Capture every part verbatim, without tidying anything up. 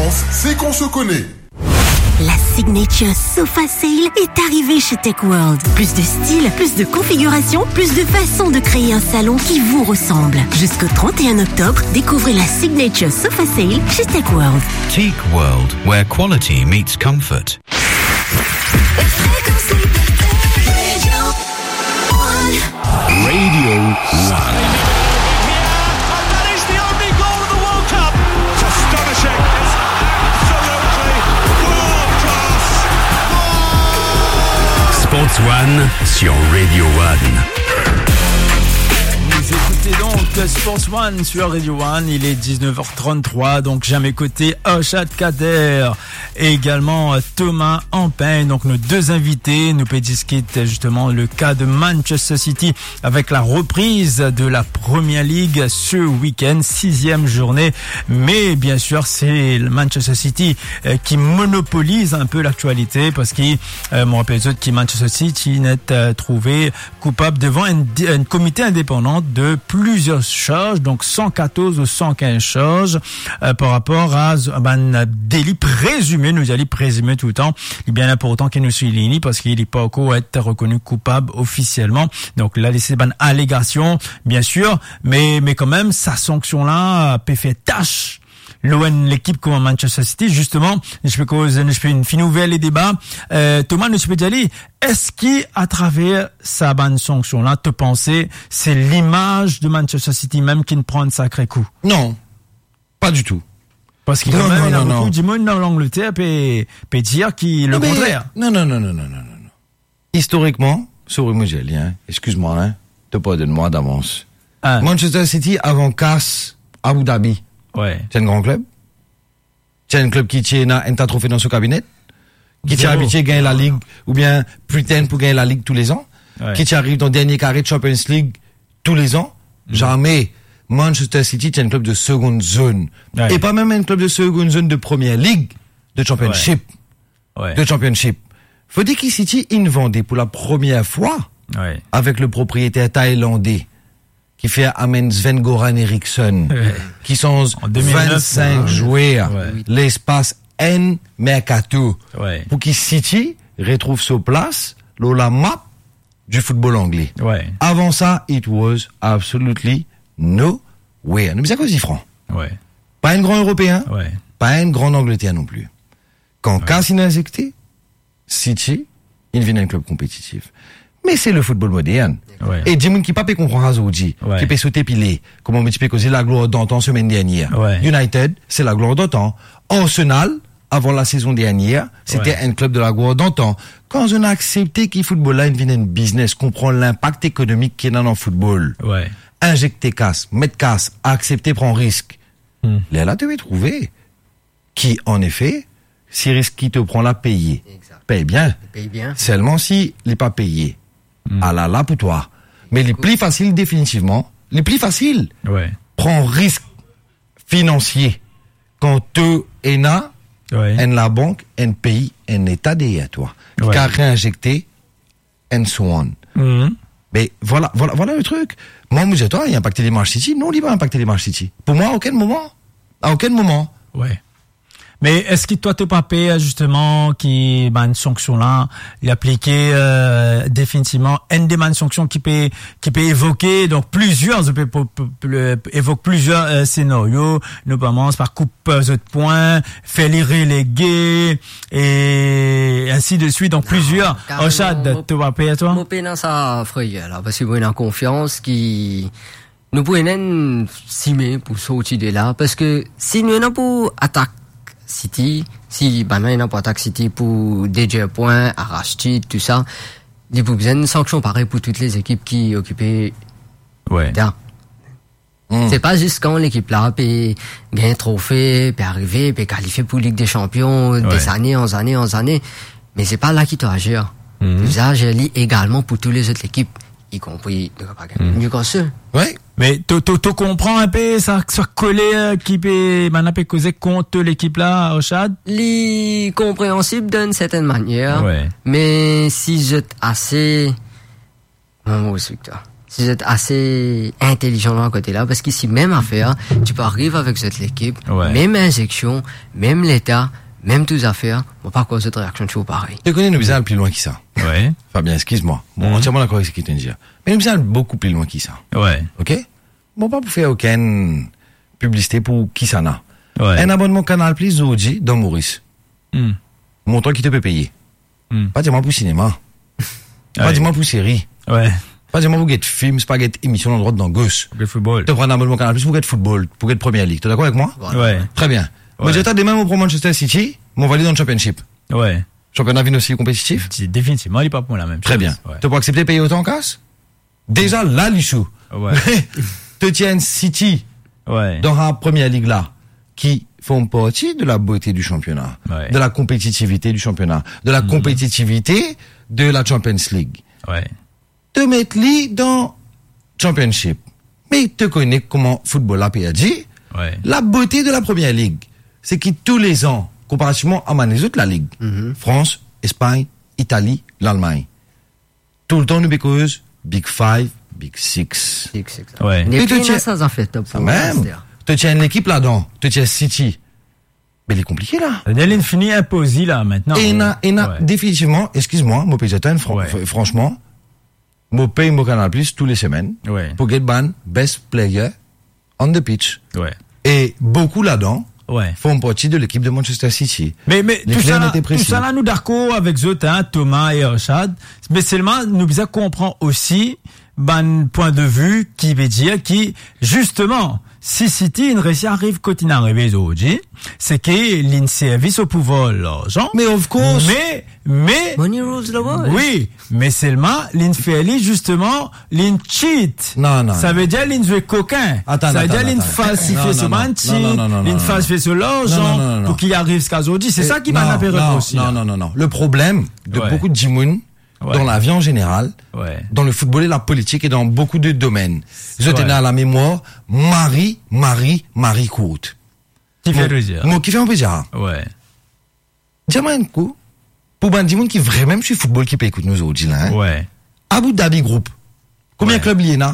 différence, c'est qu'on se connaît. La Signature Sofa Sale est arrivée chez TechWorld. Plus de style, plus de configuration, plus de façons de créer un salon qui vous ressemble. Jusqu'au trente et un octobre, découvrez la Signature Sofa Sale chez TechWorld. TechWorld, where quality meets comfort. Radio One. Sports One sur Radio One. Vous écoutez donc Sports One sur Radio One, il est dix-neuf heures trente-trois, donc j'ai à mes côtés Ochad Kader et également Thomas Ampin, donc nos deux invités. Nous pédiscutent justement le cas de Manchester City avec la reprise de la Premier League ce week-end, sixième journée, mais bien sûr c'est le Manchester City euh, qui monopolise un peu l'actualité parce qu'il, euh, mon rappelle qui Manchester City n'est euh, trouvé coupable devant un, un comité indépendant de plusieurs charges, donc cent quatorze ou cent quinze charges euh, par rapport à un délit présumé, nous allons présumer tout le temps, il est bien important qu'il nous souligne parce qu'il n'est pas encore être reconnu coupable officiellement. Donc là, c'est une allégation, bien sûr, mais mais quand même, sa sanction-là peut faire tâche. L'O N, l'équipe comme Manchester City, justement, je peux cause, je fais une fine nouvelle et débat. Euh, Thomas, je peux dire, est-ce qu'à travers sa bonne sanction-là, te penser, c'est l'image de Manchester City même qui ne prend un sacré coup? Non, pas du tout. Parce qu'il y a non, même non, non, beaucoup non. du monde dans l'Angleterre peut, peut dire qui le non, contraire. Non, non, non, non, non, non, non. Historiquement, sur moi j'ai hein, excuse-moi, hein, te pardonne-moi d'avance. Ah. Manchester City avant casse Abu Dhabi. Ouais. C'est un grand club. C'est un club qui tient un tas de trophées dans son cabinet. Qui tient habitué à gagner la Ligue, ou bien pretend pour gagner la Ligue tous les ans. Ouais. Qui arrive dans le dernier carré de Champions League tous les ans. Mm. Jamais. Manchester City, c'est un club de seconde zone. Ouais. Et pas même un club de seconde zone de première ligue, de championship. Ouais. Ouais. De championship. Faut dire que City, il vendait pour la première fois, ouais, avec le propriétaire thaïlandais, qui fait Amen Sven-Goran Eriksson, ouais, qui sont vingt-cinq joueurs, ouais, l'espace N Mercato, ouais, pour que City retrouve sa place, dans la map du football anglais. ouais. Avant ça, it was absolutely no way. Nous sommes francs. Ouais. Pas un grand Européen, Ouais. pas un grand Angleterre non plus. Quand Ouais. Cass est injecté, City, il devient un club compétitif. Mais c'est le football moderne. Ouais. Et dis-moi qui pas peut comprendre aujourd'hui, Ouais. qui peut sauter pilé, comme on me dit que c'est la gloire d'antan semaine dernière. Ouais. United, c'est la gloire d'antan. Arsenal, avant la saison dernière, c'était Ouais. un club de la gloire d'antan. Quand on a accepté que le football là, il devient un business, comprend l'impact économique qu'il y a dans le football. Ouais. Injecter casse, mettre casse, accepter, prendre risque. Hmm. Là, là, tu vas trouver qui, en effet, si risque qui te prend la payer, Exact. paye bien. Paye bien. Seulement si il n'est pas payé. Mm. Ah là là pour toi. Mais les plus faciles, définitivement, les plus faciles, Ouais. prends risque financier. Quand tu es là, Ouais. en la banque, un pays, un état derrière toi. Ouais. Qui a réinjecté, and so on. Mhm. Mais voilà, voilà, voilà le truc. Moi, moi, toi, il a impacté les marches City. Non, il va impacter les marches City. Pour moi, à aucun moment. À aucun moment. Ouais. Mais est-ce que toi, tu pas payé justement qui ben une sanction là, il appliqué euh, définitivement une des man sanctions qui peut qui peut évoquer donc plusieurs peut, peut, peut, peut, évoque plusieurs euh, scénarios, notamment par coupe de points, faire les reléguer et ainsi de suite donc plusieurs. Ochad, tu vas payer toi? Moi, paye dans sa frère, là, parce que moi, j'ai une confiance qui, nous pouvons même simer pour sortir de là, parce que si nous n'avons pas attaque City, si, ben, nous n'avons pas attaque City pour déjouer point, arracher, tout ça, il faut besoin d'une sanction pareille pour toutes les équipes qui occupaient, Ouais. là. Mm. C'est pas juste quand l'équipe là peut gagner un trophée, peut arriver, peut qualifier pour Ligue des Champions Ouais. des années, en années, en années. Mais c'est pas là qu'il doit agir. Mhm. Il doit agir également pour toutes les autres équipes, y compris Mhm. Newcastle. Ouais. Mais tu tu tu comprends un peu ça ça coller euh, qui peut maintenant peut causer contre l'équipe là Ochad? Les compréhensible d'une certaine manière. Ouais. Mais si je assez, non, moi aussi que toi. c'est d'être assez intelligent dans le côté là, parce qu'ici, même affaire, tu peux arriver avec cette équipe, Ouais. même injection, même l'état, même toutes les affaires, bon, par contre, cette réaction, tu vois pareil. Tu connais, nous bizarre plus loin que ça. Ouais. Fabien, excuse-moi. Bon, Mhm. entièrement d'accord avec ce qu'il te dit. Mais nous bizarre beaucoup plus loin que ça. Ouais. Ok? Bon, pas pour faire aucune publicité pour qui ça n'a. Ouais. Un abonnement Canal Plus aujourd'hui dans Maurice. Hmm. Montant qui te peut payer. Hmm. Pas dis-moi pour cinéma. Pas Ouais. dis-moi pour série. Ouais. Pas dis-moi pour get film, c'est pas get émission en droite dans gauche. Le football. Tu prends un abonnement Canal Plus pour get football, pour get Première Ligue. Tu es d'accord avec moi? Ouais. Très bien. Ouais. Moi, j'étais demain pour Manchester City, mon valide dans le Championship. Ouais. Championnat vin aussi compétitif. C'est définitivement, il est pas pour la même chose. Très bien. Ouais. Tu peux accepter de payer autant en casse? Déjà, là, l'issue. Ouais. te tiens City Ouais. dans la Première Ligue là, qui font partie de la beauté du championnat, Ouais. de la compétitivité du championnat, de la compétitivité de la Champions League. Ouais. Te mettre li dans Championship. Mais te connais comment football a perdu. Ouais. La beauté de la Première Ligue, c'est que tous les ans, comparativement à les autres la Ligue, France, Espagne, Italie, l'Allemagne, tout le temps nous bécause Big Five, Big Six. C'est que c'est ça. Ouais. Les Et tu pays, tiens- ça, ça fait top. Quand même. Te tiens l'équipe là-dedans, te tiens City. Mais il est compliqué là. Daniel Infini imposé là maintenant. Et il a, il a Ouais. définitivement, excuse-moi, moi paye fran Ouais. fr- franchement, moi paye mon Canal Plus tous les semaines Ouais. pour get ban best player on the pitch. Ouais. Et beaucoup là-dedans Ouais. font partie de l'équipe de Manchester City. Mais, mais Les tout, clients ça, là, étaient tout précis. ça là, nous d'accord avec Zotin, Thomas et Rachad. Mais seulement, nous besoin comprendre aussi, ben, point de vue qui veut dire qui, justement, si City, une réussit arrive quand il arrive aujourd'hui, c'est que l'in service au pouvoir l'argent. Mais of course. Mais, mais, Money rules the world. oui, mais seulement, l'in fait lui, justement, l'in cheat. Non, non, Ça non. veut dire l'in jouer coquin. Attends, ça veut attends, dire l'in attends. falsifier Non, ce non, non. manti, Non, non, non, non, l'in non, falsifier ce Non, non, non, l'argent, non, non. pour qu'il arrive jusqu'à aujourd'hui. C'est ça qui m'a non, appelé non, aussi. non, là. non, non, non. Le problème de Ouais. beaucoup de Jimoun, Ouais. dans la vie en général, Ouais. dans le football et la politique et dans beaucoup de domaines. Je Ouais. tenais à la mémoire, Marie, Marie, Marie Courte. Qui fait plaisir. Moi, qui fait un plaisir. Ouais. Dis-moi un coup. Pour ben, dis-moi qui vraiment sur football qui peut écouter nous autres, là, hein. Ouais. Abu Dhabi Group. Combien de Ouais. clubs il y en a?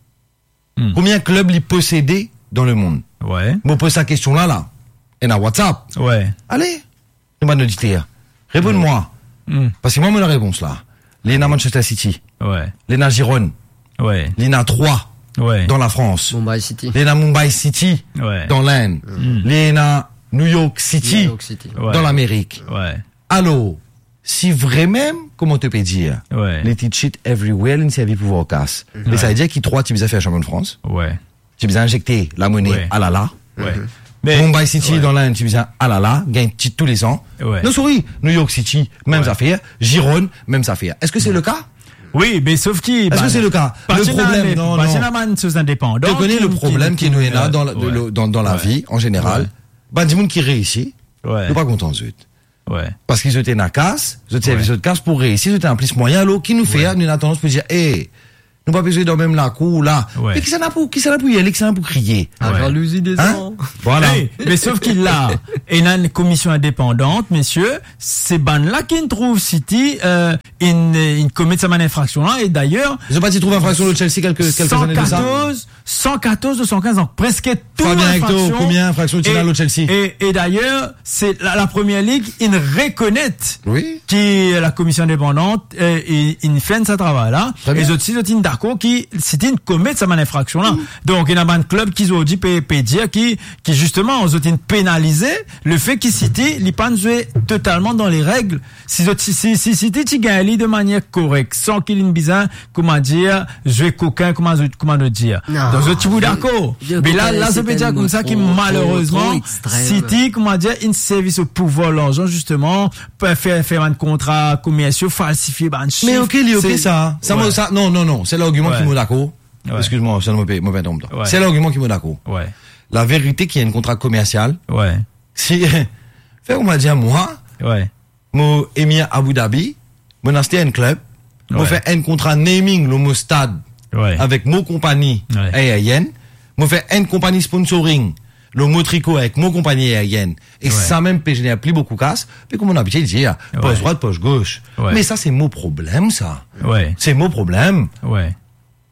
Hmm. Combien de clubs il possédé dans le monde? Ouais. Moi, pose cette question-là, là. Et dans WhatsApp. Ouais. Allez. Nous m'en auditeur. Réponds-moi. Hmm. Parce que moi, j'ai la réponse, là. L'E N A Manchester City. Ouais. L'E N A Gironde. Ouais. L'E N A trois. Ouais. Dans la France. Mumbai City. L'E N A Mumbai City. Ouais. Dans l'Inde. L'E N A New York City. New York City. Ouais. Dans l'Amérique. Ouais. Alors, si vraiment, comment te peux dire? Ouais. Les petites shit everywhere, ils servent pour voir casse. Mais ça veut dire qu'il trois, tu as fait champion de France. Ouais. Tu as injecté la monnaie Ouais. à la la. Ouais. Mais, Mumbai City ouais. dans l'Inde, tu as à la la, gagne titre tous les ans. Ouais. Non, souris. New York City, même Ouais. affaire. Gironde, même affaire. Est-ce que c'est le cas? Oui, mais sauf qui, Est-ce que c'est le cas? Le problème, non, non. sous indépendant. Tu connais le problème qui nous est là dans la, de ouais. le- dans, dans la Ouais. vie, en général. Ouais. Ben, du monde qui réussit, Ouais. n'est pas content d'eux. Ouais. Parce qu'ils étaient dans la casse, ils étaient Ouais. de casse pour réussir, ils étaient en plus moyen, alors, qui nous fait, nous, a tendance pour dire, hé, nous pas besoin dans même la cour, là. Ouais. Mais qui s'en a pour, qui s'en a pour y aller, qui s'en a pour crier? La Ouais. jalousie des Hein? gens. Voilà. Oui, mais sauf qu'il l'a. Et il a une commission indépendante, messieurs. C'est ban là qu'il trouve City, euh, une, une commet sa infraction là. Et d'ailleurs, Ils ont pas dit trouver infraction de Chelsea quelques, quelques années de ça. cent quatorze, cent quatorze ou cent quinze ans. Presque tout Fabien Hector, infraction. combien infraction tu Et- as à l'autre Chelsea? Et, et d'ailleurs, c'est la, la première ligue, il reconnaît Oui. qui est la commission indépendante, euh, et il fait ce travail-là. Très bien. Et les autres, ils sont d'accord qui, c'était une commettre sa infraction-là. Mm. Donc, il y a un club qui ont dit, peut, peut dire, qui, qui justement, ont été pénalisé le fait qu'ils City, ils pas joué totalement dans les règles. Si, si, si, si City, tu gagnes de manière correcte, sans qu'il y ait une bizarre, comment dire, jouer coquin, comment, comment le dire. Non. Donc, tu vous d'accord. Je- je Mais là, comprends, là, ça c'est veut dire comme ça qui, tellement trop- malheureusement, trop extrême. City, comment dire, une service au pouvoir, l'argent, justement, peut faire, faire un contrat commercial, falsifier, un chiffre. Mais ok, il est ok, C'est- ça. Ça, Ouais. me- ça, non, non, non. C'est l'argument Ouais. qui me d'accord. Ouais. Excuse-moi, ça ne me fait, me fait tomber. Ouais. C'est l'argument qui me d'accord. Ouais. La vérité qu'il y a un contrat commercial, Ouais. si, fait, on m'a dit à moi, Ouais. moi, émir Abu Dhabi, moi, acheté un club, moi, Ouais. fait un contrat naming, le mot stade, Ouais. avec mon compagnie Ouais. aérienne, moi, fait une compagnie sponsoring, le mot tricot avec mon compagnie aérienne. Et Ouais. ça même, peut générer plus beaucoup casse, puis comme on a habitué de dire, Ouais. poche droite, poche gauche. Ouais. Mais ça, c'est mon problème, ça. Ouais. C'est mon problème. Ouais.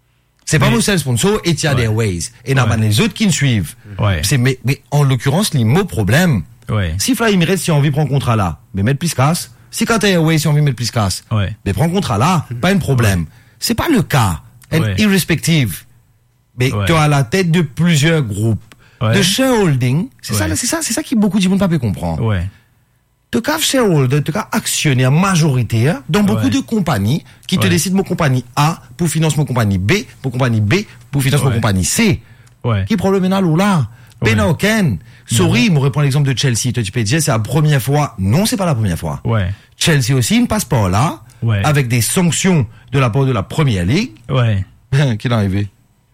C'est pas Mais- mon seul sponsor, Etihad Ouais. Airways. Et il y en a Ouais. les autres qui me suivent. Ouais. C'est, mais, mais en l'occurrence, les mots problèmes. Ouais. Si Fly Emirates, si on envie de prendre contrat là, mais mettre plus casse. Si Qatar Airways, si on envie de mettre plus casse. Ouais. Mais prends contrat là, pas un problème. C'est pas le cas. And Ouais. irrespective. Mais Ouais. tu as la tête de plusieurs groupes. Ouais. De shareholding. C'est Ouais. ça, c'est ça, c'est ça qui beaucoup de monde pas peut comprendre. Ouais. Tu as shareholder, tu as actionnaire majoritaire dans beaucoup Ouais. de compagnies qui te Ouais. décident mon compagnie A pour financer mon compagnie B, pour compagnie B, pour financer mon Ouais. compagnie C. Ouais. Qui problème là ou là? Ouais. Pena aucun. Sorry, me reprend l'exemple de Chelsea. Toi, tu peux dire, c'est la première fois. Non, c'est pas la première fois. Ouais. Chelsea aussi ne passe pas là, Ouais. avec des sanctions de la part de la Première Ligue. Ouais. Qui est arrivé?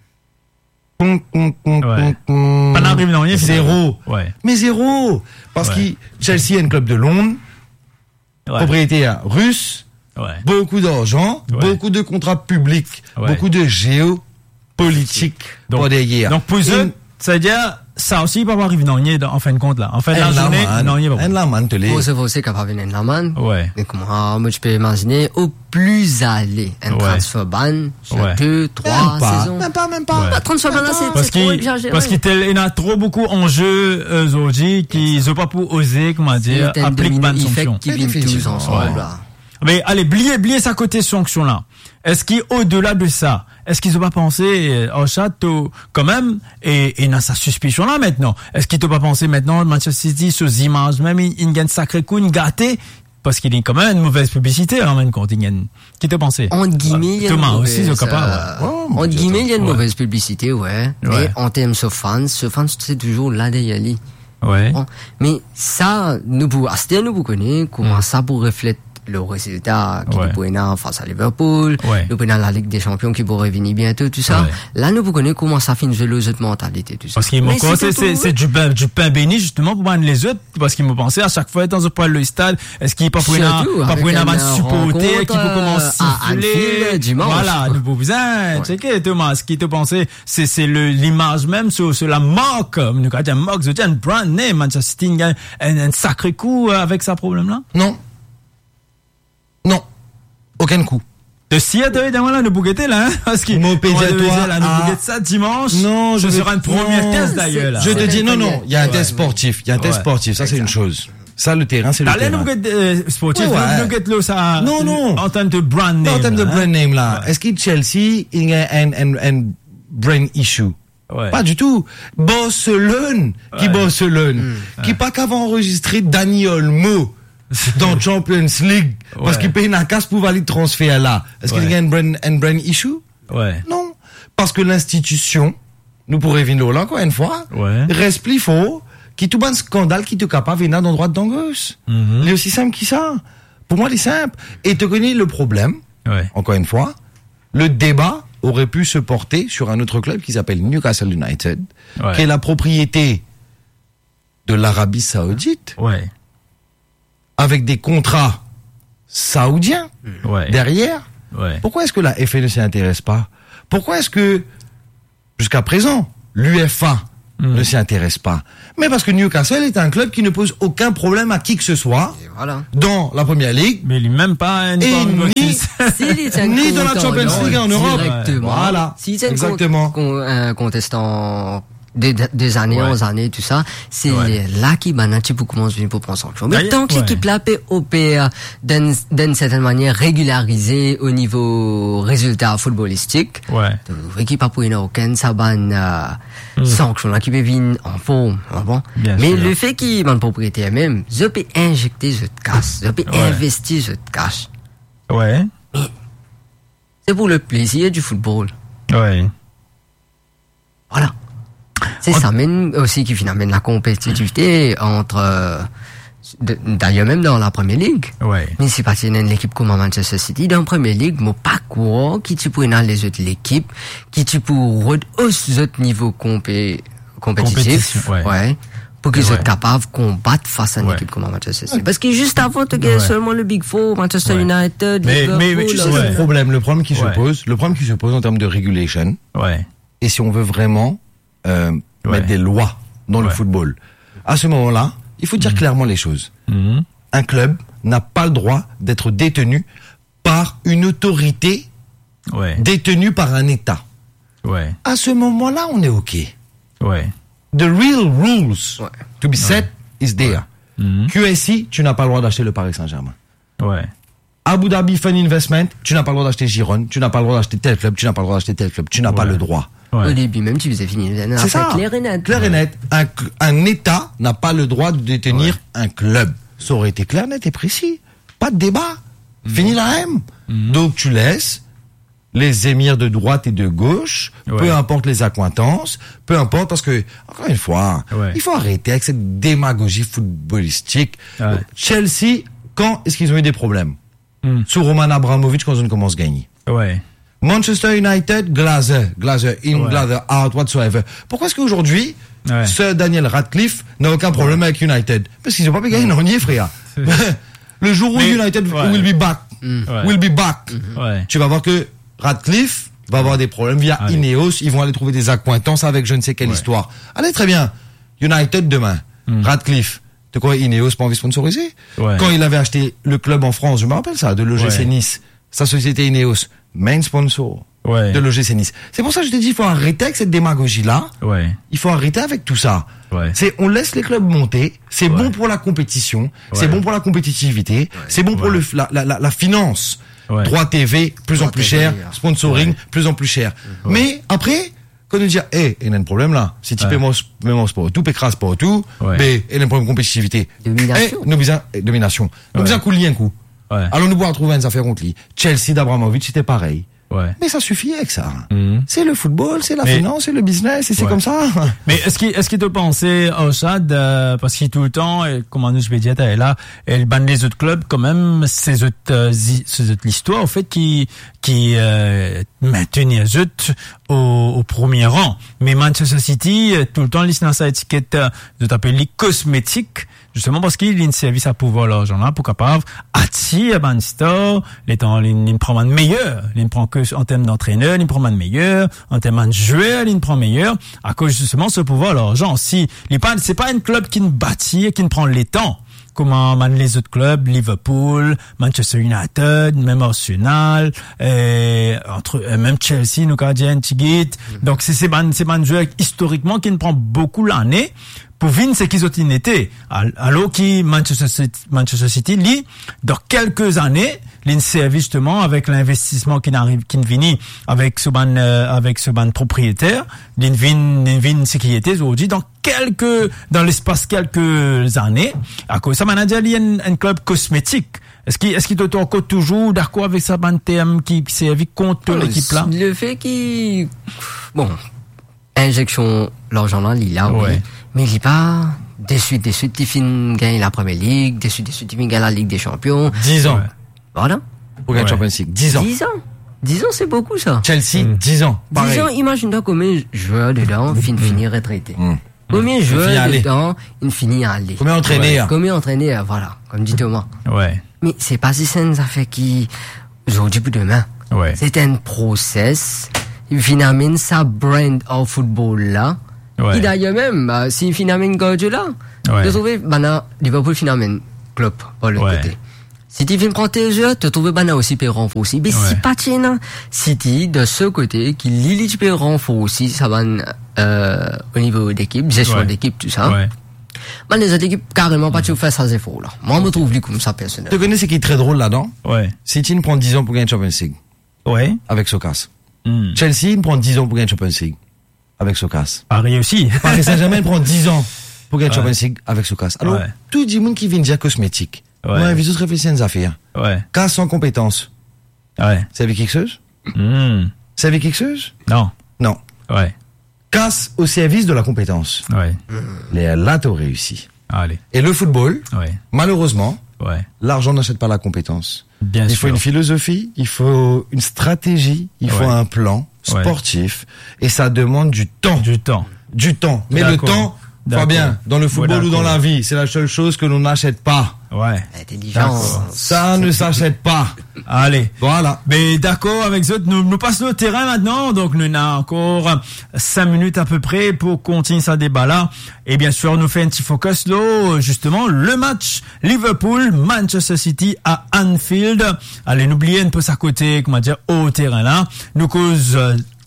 Pom, pom, pom, Ouais. pom, pom. Pas d'arrive dans rien, Zéro. Ouais. Mais zéro. Parce Ouais. que Chelsea est un club de Londres, Ouais. propriétaire russe, Ouais. beaucoup d'argent, Ouais. beaucoup de contrats publics, Ouais. beaucoup de géopolitique Donc- pour derrière. Donc, pour Une- eux, ça veut dire, ça aussi, il peut pas arriver dans rien, en fin de compte, là. En fin de la un journée, laman, non, il va un laman te l'est. Pour se forcer capable de la man. Ouais. Et comment, moi, je peux imaginer, au plus aller, un Ouais. transfert ban, sur Ouais. deux, trois Même pas, saisons. même pas, même pas. Ouais. Pas transfert ban, là, c'est, Parce c'est trop qu'il, exagéré. parce qu'il tel- il y en a trop beaucoup en jeu, euh, aujourd'hui, qu'ils ont pas pour oser, comment dire, C'est un appliquer domino bonne effect sanction. qui vient tous Définitivement. ensemble, Ouais. là. Mais allez, bliez, bliez sa côté sanction là. Est-ce qu'au-delà de ça, est-ce qu'ils ont pas pensé au château quand même et et dans sa suspicion là maintenant. Est-ce qu'ils ont pas pensé maintenant Manchester City sur les images même il, il gagne sacré coup, il gâté parce qu'il est quand même une mauvaise publicité en même compte. Il gagne. Qui t'a pensé? Entre guillemets, il y a une Thomas mauvaise, aussi, ils sont capables. euh, Ouais, mon entre Dieu, guillemets, il y a une ouais. mauvaise publicité, ouais. Mais Ouais. en termes de fans, ce fans, c'est toujours là derrière lui. Ouais. Bon. Mais ça, nous, pour, à ce temps, nous, vous connaissez comment ça pour refléter le résultat qui Ouais. nous prenait face à Liverpool, Ouais. nous prenons la Ligue des Champions qui pourrait venir bientôt, tout ça. Ouais. Là, nous, vous connaissez comment ça finit jouer cette mentalité, tout ça. Parce qu'ils m'ont Mais pensé, c'est c'est, tout, c'est du pain, du pain béni, justement, pour prendre les autres, parce qu'ils m'ont pensé à chaque fois dans un poil le stade, est-ce qu'il pas pour une, Surtout, pas avec pour une un avance supporter, rencontre, qui peut commencer euh, à à siffler. Anfield, dimanche. Voilà, nous avons besoin, checker, Thomas, ce qui te pensait, c'est, c'est le, l'image même sur, sur la marque, nous, quand il y a une marque, c'est un brand name, Manchester City, un, un, un sacré coup avec ça problème-là. Non. Non. Aucun coup. De si, évidemment, là, nous bouguetter, là, hein, parce qu'il, Mon pédia, on va toi, dire, là, nous ah. bouguetter ça dimanche. Non, je ce vais- sera une première non. test, d'ailleurs, là. Je te C'est dis, non, très non, bien. il y a un Ouais. test sportif. Il y a un test Ouais. sportif. Ça, c'est une chose. Ça, le terrain, c'est le T'as l'air terrain. nous guetter, euh, sportif, Ouais, ouais. nous guetter, là, ça, Non, non. en termes de brand name. Non, en termes de là, hein. brand name, là, Ouais. est-ce qu'il Chelsea, il y a un, un, un brain issue? Ouais. Pas du tout. Barcelone, qui Ouais. Barcelone, qui pas qu'avait enregistré Dani Olmo dans Champions League, parce Ouais. qu'il paye une casse pour valider le transfert là. Est-ce qu'il y a un brain, un brain issue? Ouais. Non. Parce que l'institution, nous pourrions venir là encore une fois, Ouais. reste plus faux, qui tout bon scandale qui te capable venir dans droite d'angos. Mhm. Il est aussi simple que ça. Pour moi, il est simple. Et te connais le problème, Ouais. encore une fois, le débat aurait pu se porter sur un autre club qui s'appelle Newcastle United, Ouais. qui est la propriété de l'Arabie Saoudite, Ouais. avec des contrats saoudiens Ouais. derrière. Ouais. Pourquoi est-ce que la F A ne s'y intéresse pas? Pourquoi est-ce que, jusqu'à présent, l'U F A Mm. ne s'y intéresse pas? Mais parce que Newcastle est un club qui ne pose aucun problème à qui que ce soit Et voilà. dans la Première Ligue, Mais il est même pas un Et une bonne ni- notice. S'il est un ni dans la contestant Champions League en Europe. directement, Voilà. si c'est un Exactement. con- con- un contestant des, des années Ouais. en années, tout ça, c'est Ouais. là qui banati pour commencer pour prendre sanction. Mais D'ailleurs, tant que ouais. l'équipe là peut opérer d'une d'une certaine manière régularisée au niveau résultat footballistique, Ouais. l'équipe a pour une aucune ça ban euh, sanction là qui peut venir en forme, ah bon. Bien Mais sûr. le fait qu'il ban propriétaire même, je peux injecter je te casse, je peux Ouais. investir je te cache. Ouais. C'est pour le plaisir du football. Ouais. Voilà. C'est ça même aussi qui finalement la compétitivité entre euh, de- d'ailleurs même dans la Première Ligue. Ouais. Mais c'est parce qu'il y a une équipe comme Manchester City dans la Première Ligue, moi pas quoi qui tu pourrais dans les autres l'équipe, qui tu pourrais hausser les autres niveaux compé compétitifs, Compétition, ouais. pour qu'ils Ouais. soient capables de combattre face à une Ouais. équipe comme Manchester City. Parce que juste avant, tu Ouais. as seulement le Big Four, Manchester Ouais. United, Mais- Liverpool, mais- mais tu Tu sais, sais ouais. le problème, le problème qui Ouais. se pose, le problème qui se pose en termes de regulation, Ouais. et si on veut vraiment euh, Ouais. mettre des lois dans le Ouais. football, à ce moment-là, il faut dire clairement les choses. Mhm. Un club n'a pas le droit d'être détenu par une autorité Ouais. détenue par un État. Ouais. À ce moment-là, on est OK. Ouais. The real rules Ouais. to be set is there. Mhm. Q S I, tu n'as pas le droit d'acheter le Paris Saint-Germain. Ouais. Abu Dhabi Fund Investment, tu n'as pas le droit d'acheter Giron, tu n'as pas le droit d'acheter tel club, tu n'as pas le droit d'acheter tel club, tu n'as pas Ouais. le droit. Au Ouais. début, même, tu faisais finir. C'est ça. Clair et net. Clair et net. Un, cl- un État n'a pas le droit de détenir un club. Ça aurait été clair, net et précis. Pas de débat. Fini la M. Donc tu laisses les émirs de droite et de gauche, Ouais. peu importe les accointances, peu importe, parce que, encore une fois, Ouais. il faut arrêter avec cette démagogie footballistique. Ouais. Chelsea, quand est-ce qu'ils ont eu des problèmes? Mm. Sous Roman Abramovich, quand on commence à gagner. Ouais. Manchester United, Glazer, Glazer in, Ouais. Glazer out, whatsoever. Pourquoi est-ce qu'aujourd'hui, Ouais. Sir Daniel Radcliffe n'a aucun problème avec United? Parce qu'ils n'ont pas pu gagner non nier, frère. Le jour où Mais- United ouais. will be back, Ouais. will be back, Ouais. tu vas voir que Radcliffe va avoir des problèmes via Allez. Ineos, ils vont aller trouver des accointances avec je ne sais quelle Ouais. histoire. Allez, très bien. United demain. Mm. Radcliffe. De quoi Ineos pas envie de sponsoriser? Ouais. Quand il avait acheté le club en France, je me rappelle ça, de l'O G C Ouais. Nice, sa société Ineos, main sponsor Ouais. de l'O G C Nice. C'est pour ça que je te dis, il faut arrêter avec cette démagogie-là. Ouais. Il faut arrêter avec tout ça. Ouais. C'est, on laisse les clubs monter. C'est Ouais. bon pour la compétition. C'est Ouais. bon pour la compétitivité. C'est bon pour Ouais. le, la, la, la, la finance. Ouais. Droit T V, plus en Droit plus T V, cher. ouais. Sponsoring, plus en plus cher. Mais après, quand on dit, eh, il y a un problème là. Si tu Ouais. paies mon sport, tout pécrase pour tout. Ouais. B, il y a un problème de compétitivité. Domination. Eh, nous besoin, eh, domination. Nous Ouais. besoin coup de lien coup. Ouais. Alors nous pouvons trouver une affaire contre lui. Chelsea d'Abramovich, c'était pareil. Ouais. Mais ça suffit avec ça. Mhm. C'est le football, c'est la Mais- finance, c'est le business, et c'est Ouais. comme ça. Mais est-ce qu'il est-ce qu'il te pensait au Chad euh, parce qu'il tout le temps et comment nous je vais dire est là elle banne les autres clubs quand même ces autres euh, zi- ces autres l'histoire au fait qui qui euh, maintenir les autres au, au premier rang. Mais Manchester City euh, tout le temps listé dans sa étiquette euh, de taper les cosmétiques justement parce qu'il a une service à pouvoir l'argent là pour capable attirer ban store les temps il il prend un meilleur il ne prend que en termes d'entraîneur il prend un meilleur en termes de joueur il ne prend meilleur à cause justement ce pouvoir l'argent si il pas c'est pas un club qui ne bâtit qui ne prend les temps comme man les autres clubs Liverpool Manchester United même Arsenal et entre euh, même Chelsea nous gardiens Tigit donc c'est c'est ban c'est ban joueur historiquement qui ne prend beaucoup l'année pour Vin, c'est qu'ils ont une été. Alors qui Manchester City, Manchester City, lui, dans quelques années, l'in servi justement avec l'investissement qui n'arrive, qui ne finit avec ce ban, euh, avec ce ban propriétaire, l'in vin, l'in vin sécurité aujourd'hui dans quelques, dans l'espace quelques années. À cause ça, manager, il y a un, un club cosmétique. Est-ce qu'il, est-ce qu'il doit encore toujours d'accord avec sa ban terme qui, qui servi contre l'équipe là? Le fait qu'il, bon, injection, l'argent là, il a, oui. Ouais. Mais il est pas, déçu, déçu, il finit gagner la première ligue, déçu, déçu, il finit gagner la Ligue des Champions. dix ans. Ouais. Voilà. Pour gagner Ouais. Champions League. dix ans. dix ans. dix ans, c'est beaucoup, ça. Chelsea, dix ans. Pareil. dix ans, imagine-toi combien de joueurs dedans, fin finit retraité. Mm. Combien de finit à joueurs aller. dedans, il finit à aller. Combien entraînés, hein? Combien entraînés, voilà, comme dit Thomas. Ouais. Mais c'est pas si c'est une affaire qui, aujourd'hui pour demain. Ouais. C'est un process. Finalement, ça brand en football là. Ouais. Et d'ailleurs même, bah, si finalement Guardiola, Ouais. tu trouves, bah, Liverpool finalement, club, par l'autre Ouais. côté. City vient prendre tes jeux, tu trouves, bah, aussi peut renforcer aussi. Mais Ouais. si pas tiens, City, de ce côté, qui l'élite peut renforcer aussi, ça va, euh, au niveau d'équipe, gestion Ouais. d'équipe, tout ça. Ouais. Bah, les autres équipes, carrément pas, tu fais ça, c'est faux, là. Moi, je me trouve, lui, comme ça, Tu personnellement. connais ce qui est très drôle là-dedans? Ouais. City ne prend dix ans pour gagner Champions League. Ouais. Avec Socas. Hmm. Chelsea ne prend dix ans pour gagner Champions League. Avec Socas. Paris aussi. Paris Saint-Germain prend dix ans pour gagner Ouais. Champions League avec Socas. Alors, Ouais. tout le monde qui vient dire cosmétique. Ouais. Ouais, vous autres réfléchissez à une affaire. Ouais. Cas sans compétence. Ouais. C'est avec quelque chose? Hmm. C'est avec quelque chose? Non. Non. Ouais. Casse au service de la compétence. Ouais. Les là, t'as réussi. Allez. Et le football, Ouais. malheureusement, Ouais. l'argent n'achète pas la compétence. Bien il sûr. faut une philosophie, il faut une stratégie, il faut Ouais. un plan Ouais. sportif, et ça demande du temps. Du temps. Du temps. Mais le D'accord. temps, D'accord. Fabien, dans le Ouais, football ou dans d'accord. la vie, c'est la seule chose que l'on n'achète pas. Ouais. Intelligence. Ça ne s'achète pas. Allez. Voilà. Mais d'accord avec ça, nous, nous passons au terrain maintenant. Donc, nous avons encore cinq minutes à peu près pour continuer ce débat-là. Et bien sûr, nous fait un petit focus là, justement, le match Liverpool-Manchester City à Anfield. Allez, n'oubliez un peu ça côté, comment dire, au terrain là. Nous cause, euh,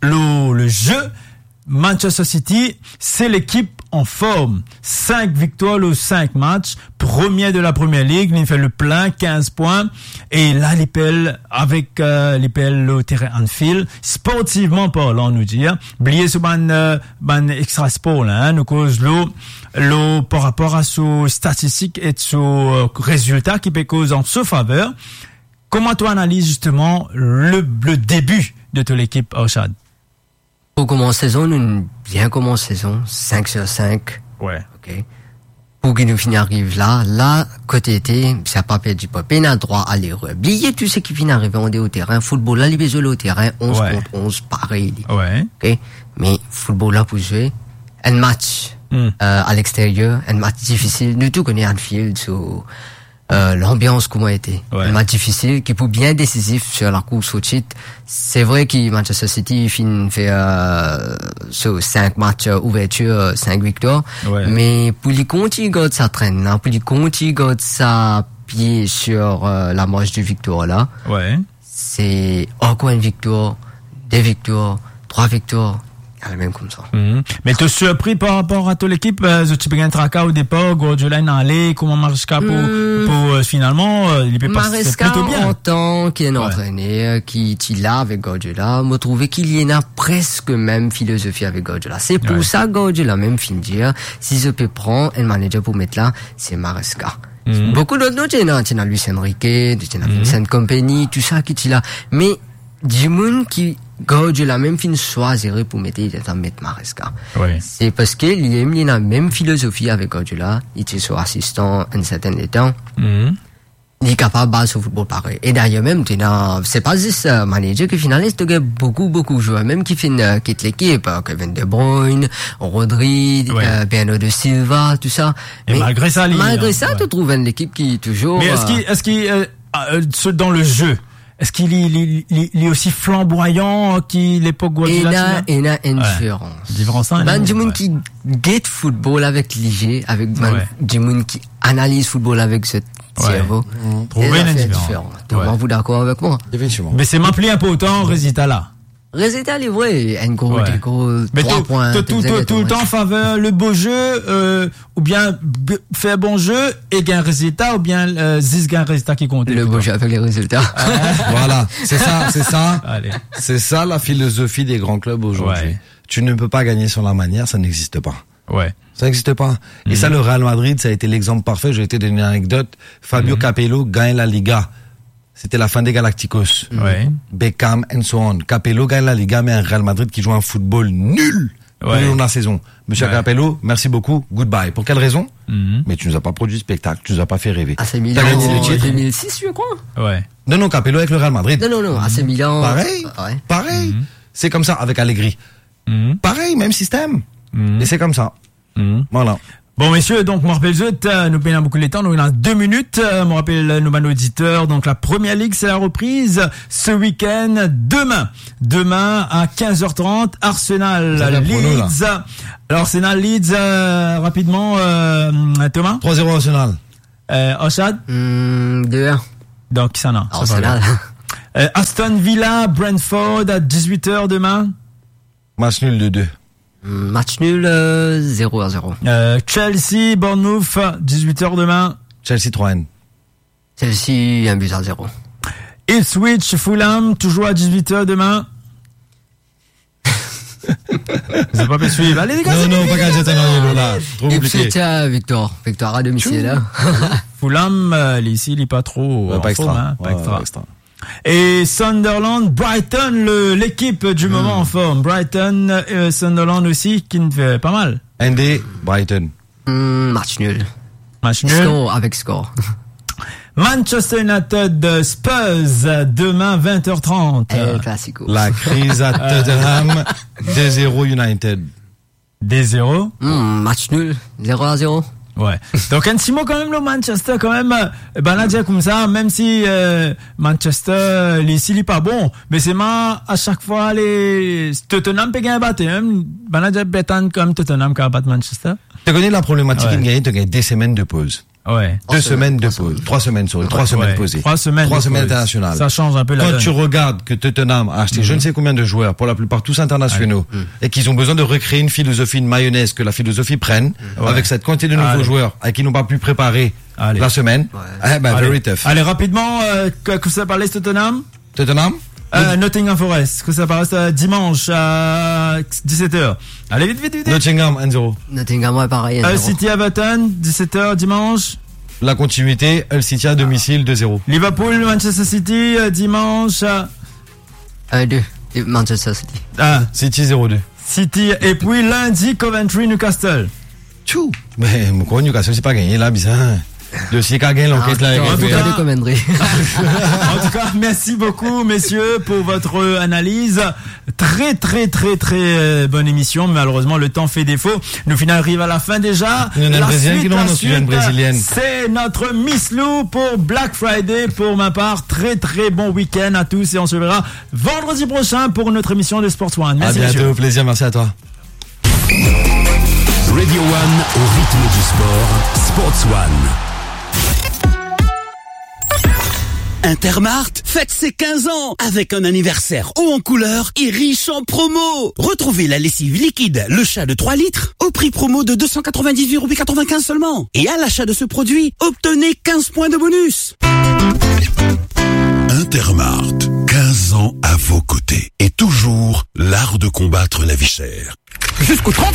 le, le jeu, Manchester City, c'est l'équipe en forme. Cinq victoires aux cinq matchs. Premier de la Première Ligue. Il fait le plein, quinze points. Et là, l'I P L, avec, euh, l'I P L au terrain Anfield, sportivement parlant, nous dire. Oubliez ce ban, euh, ban extra sport, là, hein, nous cause l'eau, l'eau, par rapport à ce statistique et ce euh, résultat qui peut cause en sa faveur. Comment tu analyses justement le, le début de toute l'équipe, Oshad? Pour commencer saison, nous bien commencé saison, cinq sur cinq. Ouais. Ok. Pour que nous finissons arrive là, là, côté été, ça pas perdu pas. Peine à droit à l'erreur. Oubliez tout ce qui finit arriver, on est au terrain. Football, là, les besoins au terrain, onze ouais. contre onze, pareil. Ouais. Ok. Mais football là, pour jouer, un match, mm. euh, à l'extérieur, un match difficile. Nous tout connaissons Anfield, sur, Euh, l'ambiance comment a été. Ouais. Un match difficile qui peut bien décisif sur la course au titre. C'est vrai que Manchester City fin fait euh, sur cinq matchs euh, ouverture, cinq victoires. Ouais. Mais pour les continuer garde sa traîne, hein, pour les continuer garde sa pied sur euh, la marche de victoire là. Ouais. C'est encore une victoire, deux victoires, trois victoires. Même comme ça. Mm-hmm. Mais tu es surpris par rapport à toute l'équipe, euh, tu peux gagner tracas au départ, Guardiola est allé, comment Maresca pour, mm. pour euh, finalement, euh, il peut passer plutôt bien. En tant qu'un ouais. entraîneur qui est là avec Guardiola, me trouvait qu'il y en a presque même philosophie avec Guardiola. C'est pour ouais. ça Guardiola même fin dire, si je peux prendre un manager pour mettre là, c'est Maresca. Mm. Beaucoup d'autres noms, tu as Luis Enrique, tu as Vincent Kompany, tout ça qui est là. Mais, du monde qui, Guardiola même fin choisir pour mettre, il est à mettre Maresca. Ouais. C'est parce qu'il y a eu la même philosophie avec Guardiola. Il était son assistant un certain temps. Mm-hmm. Il est capable de battre au football pareil. Et d'ailleurs même, c'est pas juste euh, manager qui finaliste, il y a beaucoup, beaucoup de joueurs, même qui finissent, euh, quittent l'équipe, euh, Kevin De Bruyne, Rodri, ouais. euh, Bernardo Silva, tout ça. Et mais malgré ça, malgré hein, ça, ouais. tu trouves une équipe qui est toujours... Mais est-ce qu'il, est-ce qu'il, euh, euh, dans le jeu, est-ce qu'il est, il, il, il est aussi flamboyant qu'il l'époque Guardiola? Il y a une différence. Ouais. Différence, hein, ben, du monde ouais. qui guette football avec léger, avec ben, ouais. du monde qui analyse football avec ce cerveau. Ouais. Trouver une différence. Donc, ouais. vous d'accord avec moi? Définitivement. Mais c'est m'appeler un peu autant, résultat là. Résultat, il est vrai. Un gros, ouais. des gros, mais trois tout, points. Tout, tout, tout, tout le temps, faveur, le beau jeu, euh, ou bien, b- faire bon jeu et gagner un résultat, ou bien, euh, zis gagne un résultat qui compte. Le beau jeu avec les résultats. Voilà. C'est ça, c'est ça. Allez. C'est ça la philosophie des grands clubs aujourd'hui. Ouais. Tu ne peux pas gagner sur la manière, ça n'existe pas. Ouais. Ça n'existe pas. Mm-hmm. Et ça, le Real Madrid, ça a été l'exemple parfait. J'ai été donné une anecdote. Fabio mm-hmm. Capello gagne la Liga. C'était la fin des Galacticos. Ouais. Beckham and so on. Capello gagne la Liga, mais un Real Madrid qui joue un football nul ouais. tout le long de la saison. Monsieur ouais. Capello, merci beaucoup, goodbye. Pour quelle raison? Mm-hmm. Mais tu nous as pas produit spectacle, tu nous as pas fait rêver. A C Milan, t'as gagné le titre. deux mille six, je crois. Ouais. Non, non, Capello avec le Real Madrid. Non, non, non, A C Milan. Pareil, ouais. pareil. Mm-hmm. C'est comme ça avec Allegri. Mm-hmm. Pareil, même système. Mm-hmm. Et c'est comme ça. Mm-hmm. Voilà. Bon, messieurs, donc, moi, rappelle, euh, nous payons beaucoup les temps, nous, il y a deux minutes, euh, moi, rappelle, nous, nos auditeurs, donc, la première ligue, c'est la reprise, ce week-end, demain. Demain, à quinze heures trente, Arsenal, Leeds. Alors, Arsenal, Leeds, euh, rapidement, euh, Thomas? trois zéro Arsenal. Euh, Oshad? Mm, deux un. Donc, ça, non. Arsenal. Euh, Aston Villa, Brentford, à dix-huit heures demain. Match nul de deux. Match nul, euh, zéro à zéro. Euh, Chelsea, Bournemouth, dix-huit heures demain. Chelsea trois N. Chelsea, un but à zéro. Ipswich, Fulham, toujours à dix-huit heures demain. Vous pas pu suivre. Allez, les gars. Non, non, pas qu'à jeter dans les là. Trop compliqué. Ipswich, victoire. Victoire à domicile, là. Fulham, euh, ici, il est pas trop. Ouais, pas extra. Forme, hein, ouais, pas extra. Ouais, extra. Et Sunderland, Brighton, le, l'équipe du mmh. moment en forme. Brighton, euh, Sunderland aussi, qui ne fait pas mal. N D, Brighton. Mmh, match nul. Match nul. Score avec score. Manchester United, Spurs, demain vingt heures trente. El Clasico. La crise à Tottenham, deux zéro United. deux zéro. Mmh, match nul, zéro à zéro. Ouais. Donc un petit mot quand même le Manchester quand même. Ben là dire comme ça, même si euh, Manchester les s'il est pas bon, mais c'est ma à chaque fois les Tottenham peut gagner battre. Ben là dire bétan comme Tottenham qui a battu Manchester. Tu connais la problématique ouais. de gagner, tu gagnes des semaines de pause. Ouais. Deux Oh, semaines de trois pause. Trois semaines, sorry. Trois Ouais. semaines posées. Trois semaines. Trois de semaines pause. internationales. Ça change un peu la Quand donne. tu regardes que Tottenham a acheté je ne sais combien de joueurs, pour la plupart tous internationaux, et qu'ils ont besoin de recréer une philosophie de mayonnaise, que la philosophie prenne, Ouais. avec cette quantité de nouveaux Allez. joueurs, et qui n'ont pas pu préparer Allez. la semaine, Ouais. eh ben, Allez. very tough. Allez, rapidement, euh, que, que ça parlait Tottenham? Tottenham? Euh, Nottingham Forest, que ça paraisse euh, dimanche à dix-sept heures. Allez, vite, vite, vite. vite. Nottingham, un zéro. Nottingham, ouais, pareil. un Hull zéro. City Everton, dix-sept heures dimanche. La continuité, Hull City à domicile, deux zéro. Liverpool, Manchester City, euh, dimanche à un deux. Et Manchester City. ah, City zéro deux. City. Et puis lundi, Coventry, Newcastle. Tchou. Mais, mon quoi, Newcastle, c'est pas gagné, là, bizarre. Le C I C A gagné l'enquête, là, Ah, avec en tout F B I. cas, des Coventry. En tout cas, merci beaucoup, messieurs, pour votre analyse. Très, très, très, très euh, bonne émission. Malheureusement, le temps fait défaut. Nous finissons arrive à la fin déjà. Il y en a une La brésilienne suite, qui nous la annonce une suite, brésilienne. C'est notre Miss Lou pour Black Friday. Pour ma part, très, très bon week-end à tous et on se verra vendredi prochain pour notre émission de Sports One. À Merci, bientôt, messieurs. au plaisir, merci à toi. Radio One au rythme du sport. Sports One. Intermart fête ses quinze ans avec un anniversaire haut en couleur et riche en promo. Retrouvez la lessive liquide Le Chat de trois litres au prix promo de deux cent quatre-vingt-dix-huit euros quatre-vingt-quinze seulement. Et à l'achat de ce produit, obtenez quinze points de bonus. Intermart, quinze ans à vos côtés. Et toujours l'art de combattre la vie chère. Jusqu'au trente